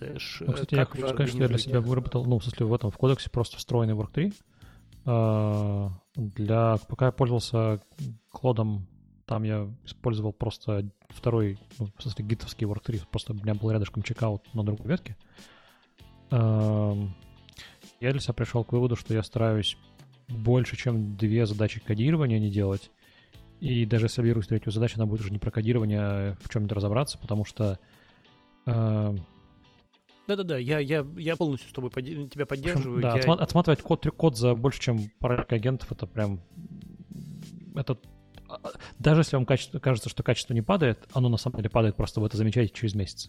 работаешь? Ну, кстати, я хочу сказать, что я для себя выработал, в смысле, в кодексе просто встроенный Work 3. Пока я пользовался Клодом, там я использовал просто второй, в смысле, гитовский Work 3, просто у меня был рядышком чекаут на другой ветке. Я для себя пришел к выводу, что я стараюсь больше, чем 2 задачи кодирования не делать. И даже если я берусь третью задачу, она будет уже не про кодирование, а в чем-то разобраться, потому что... Да-да-да, я полностью с тобой тебя поддерживаю. Да, отсматривать код за больше, чем парочка агентов, это прям... Это... Даже если вам кажется, что качество не падает, оно на самом деле падает, просто вы это замечаете через месяц.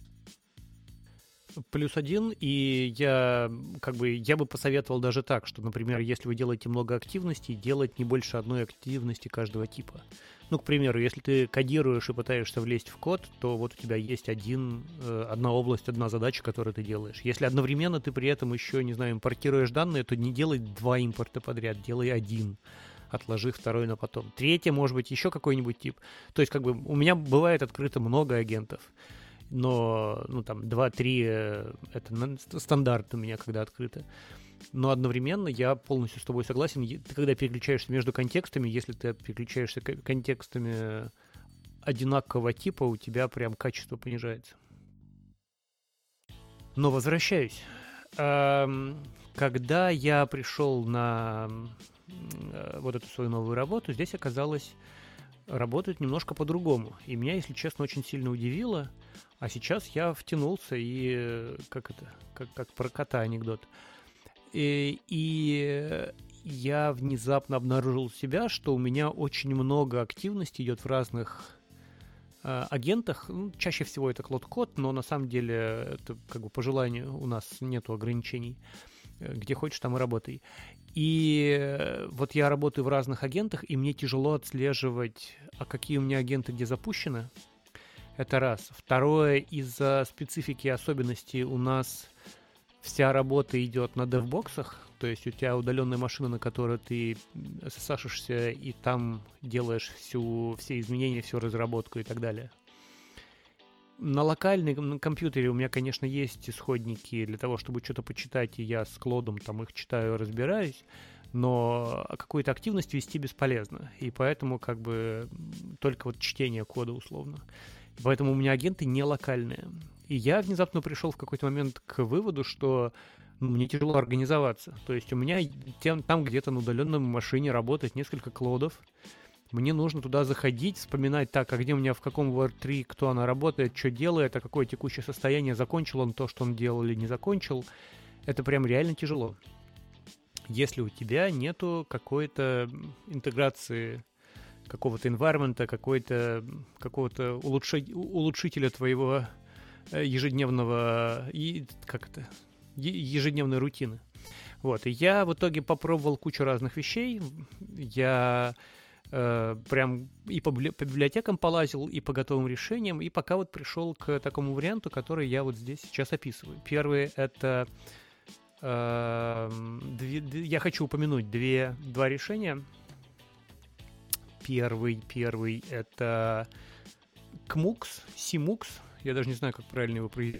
+1, и я бы посоветовал даже так, что, например, если вы делаете много активностей, делать не больше одной активности каждого типа. К примеру, если ты кодируешь и пытаешься влезть в код, то вот у тебя есть одна область, одна задача, которую ты делаешь. Если одновременно ты при этом еще, не знаю, импортируешь данные, то не делай 2 импорта подряд, делай 1. Отложи второй на потом. Третье, может быть, еще какой-нибудь тип. То есть, у меня бывает открыто много агентов. Но, 2-3 это стандарт у меня, когда открыто. Но одновременно я полностью с тобой согласен. Ты когда переключаешься между контекстами, если ты переключаешься контекстами одинакового типа, у тебя прям качество понижается. Но возвращаюсь. Когда я пришел на вот эту свою новую работу, здесь оказалось работать немножко по-другому. И меня, если честно, очень сильно удивило. А сейчас я втянулся и... Как про кота анекдот. И я внезапно обнаружил себя, что у меня очень много активности идет в разных агентах. Чаще всего это Клод-код, но на самом деле это по желанию, у нас нету ограничений. Где хочешь, там и работай. И вот я работаю в разных агентах, и мне тяжело отслеживать, какие у меня агенты где запущены. Это раз. Второе, из-за специфики и особенностей у нас вся работа идет на девбоксах, то есть у тебя удаленная машина, на которой ты ссашишься и там делаешь все изменения, всю разработку и так далее. На локальном компьютере у меня, конечно, есть исходники для того, чтобы что-то почитать, и я с Клодом там их читаю, разбираюсь, но какую-то активность вести бесполезно, и поэтому только вот чтение кода условно. Поэтому у меня агенты не локальные. И я внезапно пришел в какой-то момент к выводу, что мне тяжело организоваться. То есть у меня там где-то на удаленной машине работает несколько клодов. Мне нужно туда заходить, вспоминать, а где у меня, в каком Word 3, кто она работает, что делает, какое текущее состояние, закончил он то, что он делал или не закончил. Это прям реально тяжело. Если у тебя нету какой-то интеграции, какого-то environment, какого-то улучшителя твоего ежедневного ежедневной рутины. Вот. И я в итоге попробовал кучу разных вещей. Я прям и по библиотекам полазил, и по готовым решениям, и пока вот пришел к такому варианту, который я вот здесь сейчас описываю. Первый — это я хочу упомянуть два решения. Первый — это CMUX. Я даже не знаю, как правильно его произнести.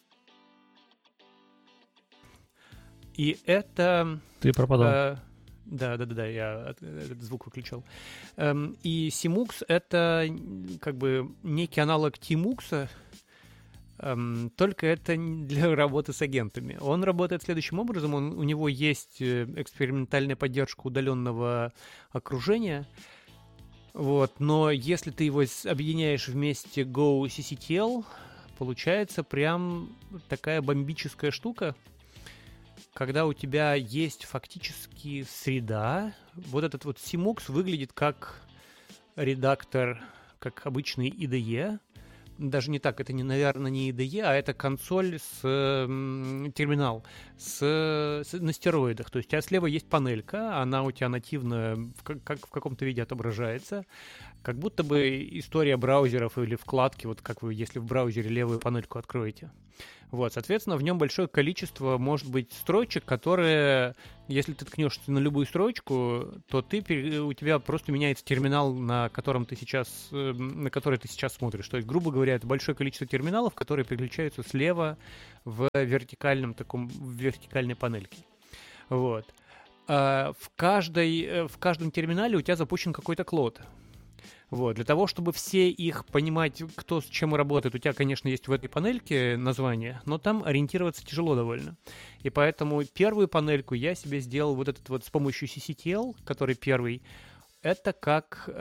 И это... Ты пропадал. Да, я этот звук выключал. И CMUX — это некий аналог TMUX, только это для работы с агентами. Он работает следующим образом. У него есть экспериментальная поддержка удаленного окружения. Вот, но если ты его объединяешь вместе Go CCTL, получается прям такая бомбическая штука, когда у тебя есть фактически среда. Вот этот вот CMUX выглядит как редактор, как обычный IDE. Даже не так, это, наверное, не IDE, а это консоль терминал на стероидах. То есть у тебя слева есть панелька, она у тебя нативно в каком-то виде отображается. Как будто бы история браузеров или вкладки, вот как вы, если в браузере левую панельку откроете. Вот, соответственно, в нем большое количество, может быть, строчек, которые, если ты ткнешься на любую строчку, то у тебя просто меняется терминал, на который ты сейчас смотришь. То есть, грубо говоря, это большое количество терминалов, которые переключаются слева в вертикальной панельке. Вот. В каждом терминале у тебя запущен какой-то клод. Вот. Для того, чтобы все их понимать, кто с чем работает, у тебя, конечно, есть в этой панельке название, но там ориентироваться тяжело довольно. И поэтому первую панельку я себе сделал вот этот вот с помощью ccTL, который первый. Это как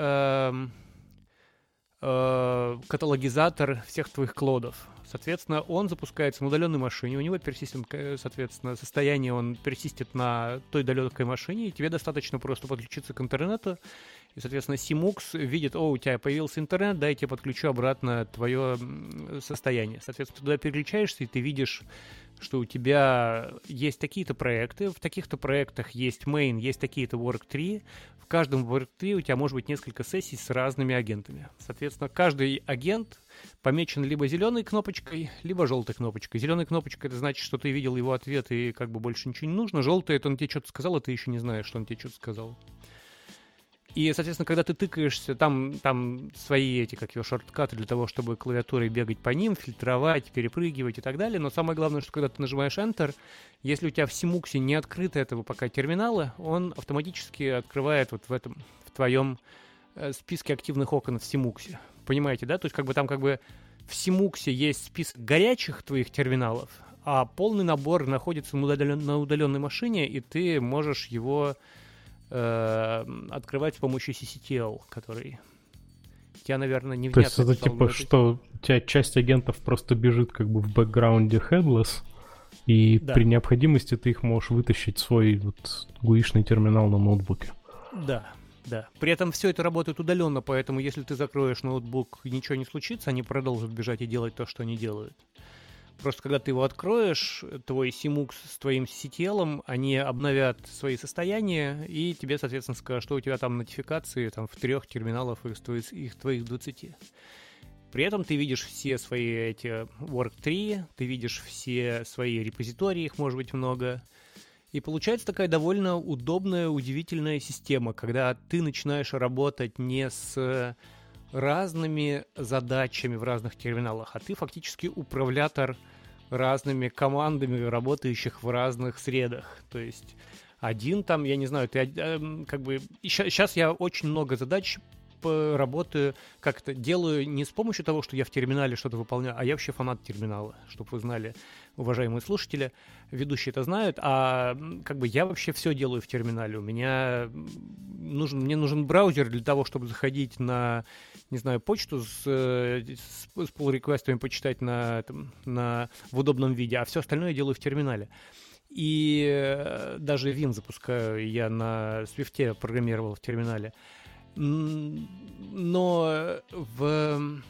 каталогизатор всех твоих клодов. Соответственно, он запускается на удаленной машине, у него персистент, соответственно, состояние он персистит на той далекой машине, и тебе достаточно просто подключиться к интернету, и, соответственно, Cmux видит, у тебя появился интернет, дай я тебе подключу обратно твое состояние. Соответственно, ты туда переключаешься, и ты видишь, что у тебя есть такие-то проекты, в таких-то проектах есть main, есть такие-то work-tree, в каждом work-tree у тебя может быть несколько сессий с разными агентами. Соответственно, каждый агент помечен либо зеленой кнопочкой, либо желтой кнопочкой. Зеленая кнопочка — это значит, что ты видел его ответ и как бы больше ничего не нужно. Желтая — это он тебе что-то сказал, а ты еще не знаешь, что он тебе что-то сказал. И, соответственно, когда ты тыкаешься, там свои шорткаты для того, чтобы клавиатурой бегать по ним, фильтровать, перепрыгивать и так далее. Но самое главное, что когда ты нажимаешь Enter, если у тебя в Cmux не открыто этого пока терминала, он автоматически открывает вот в твоем списке активных окон в Cmux. Понимаете, да? То есть там в Cmux есть список горячих твоих терминалов, а полный набор находится на удаленной машине, и ты можешь его открывать с помощью ccTL, который тебя, наверное, не внятно. То есть это типа, что у тебя часть агентов просто бежит как бы в бэкграунде headless, и при необходимости ты их можешь вытащить в свой GUI-шный терминал на ноутбуке. Да. При этом все это работает удаленно, поэтому если ты закроешь ноутбук, ничего не случится, они продолжат бежать и делать то, что они делают. Просто когда ты его откроешь, твой Cmux с твоим ccTL, они обновят свои состояния, и тебе, соответственно, скажут, что у тебя там нотификации в 3 терминалах из твоих 20. При этом ты видишь все свои эти work-tree, ты видишь все свои репозитории, их может быть много. И получается такая довольно удобная, удивительная система, когда ты начинаешь работать не с разными задачами в разных терминалах, а ты фактически управлятор разными командами, работающих в разных средах. То есть один я не знаю, сейчас я очень много задач работаю, как-то делаю не с помощью того, что я в терминале что-то выполняю, а я вообще фанат терминала, чтобы вы знали, уважаемые слушатели, ведущие это знают, а я вообще все делаю в терминале. Мне нужен браузер для того, чтобы заходить на, не знаю, почту с pull-реквестами, почитать в удобном виде, а все остальное я делаю в терминале. И даже Vim запускаю, я на Swift программировал в терминале. Но в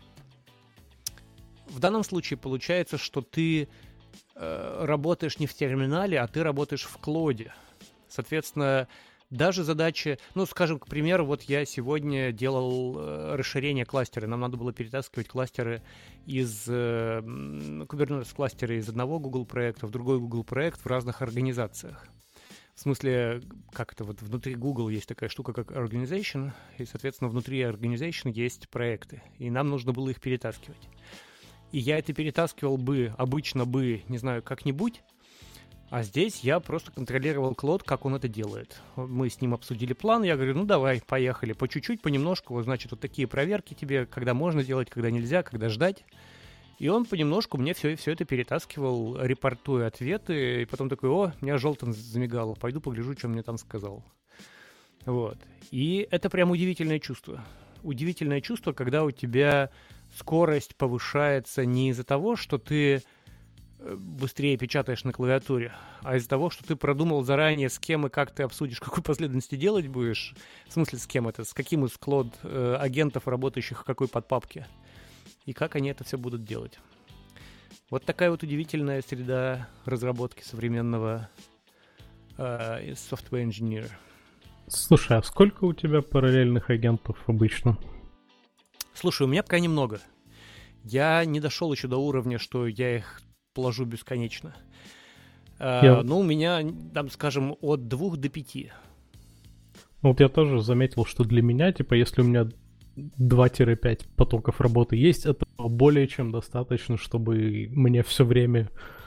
данном случае получается, что ты работаешь не в терминале, а ты работаешь в клоде. Соответственно, даже задачи, скажем, к примеру, я сегодня делал расширение кластера. Нам надо было перетаскивать кластеры из Kubernetes кластеры из одного Google проекта в другой Google проект в разных организациях. В смысле, внутри Google есть такая штука, как Organization, и, соответственно, внутри Organization есть проекты, и нам нужно было их перетаскивать. И я это перетаскивал обычно не знаю, как-нибудь, а здесь я просто контролировал Клод, как он это делает. Мы с ним обсудили план, я говорю, давай, поехали, по чуть-чуть, понемножку, значит, такие проверки тебе, когда можно делать, когда нельзя, когда ждать. И он понемножку мне все это перетаскивал, репортуя ответы, и потом такой, у меня желтым замигало, пойду погляжу, что он мне там сказал. Вот. И это прям удивительное чувство. Удивительное чувство, когда у тебя скорость повышается не из-за того, что ты быстрее печатаешь на клавиатуре, а из-за того, что ты продумал заранее, с кем и как ты обсудишь, в какой последовательности делать будешь. В смысле, с кем это? С каким из клод агентов, работающих в какой подпапке. И как они это все будут делать. Вот такая удивительная среда разработки современного software engineer. Слушай, а сколько у тебя параллельных агентов обычно? Слушай, у меня пока немного. Я не дошел еще до уровня, что я их положу бесконечно. Но у меня, там, скажем, от 2 до 5. Вот я тоже заметил, что для меня, типа, если у меня 2-5 потоков работы есть, это более чем достаточно, чтобы мне все время